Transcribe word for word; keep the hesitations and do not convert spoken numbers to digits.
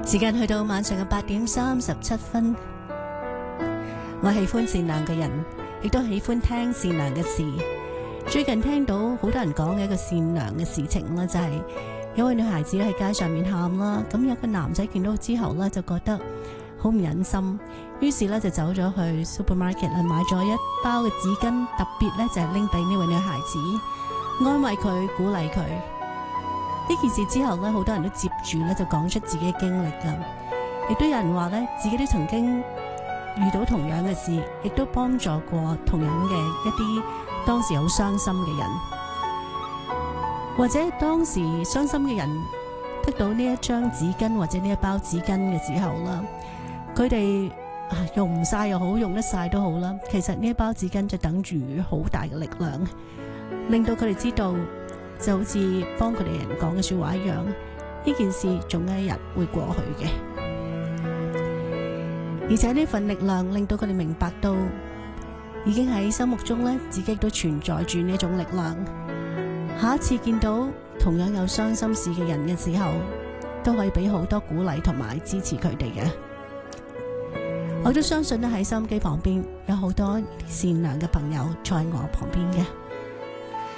時間去到晚上嘅八點三十七分，我喜歡善良嘅人，亦都喜歡聽善良嘅事。最近聽到好多人講嘅一個善良嘅事情啦，就係有位女孩子喺街上面喊啦，咁有個男仔見到之後呢，就覺得好唔忍心，於是呢就走咗去 supermarket 去買咗一包嘅紙巾，特別呢就係拎俾呢位女孩子，安慰佢，鼓勵佢。呢件事之後呢，好多人都接住呢就講出自己嘅經歷㗎，亦都有人話呢，自己都曾經遇到同樣嘅事，亦都幫助過同樣嘅一啲當時好傷心嘅人，或者當時傷心嘅人得到呢一張紙巾或者呢一包紙巾嘅時候啦，佢哋用唔晒又好，用得晒都好啦，其實呢一包紙巾就等住好大嘅力量，令到佢哋知道，就好似幫佢哋人講嘅說話一樣，呢件事總有一日會過去嘅。而且呢份力量令到佢哋明白到，已經喺心目中呢，自己都存在住呢種力量。下一次見到同樣有傷心事嘅人嘅時候，都可以俾好多鼓勵同埋支持佢哋嘅。我都相信咧，喺收音機旁邊有好多善良嘅朋友坐喺我旁邊嘅。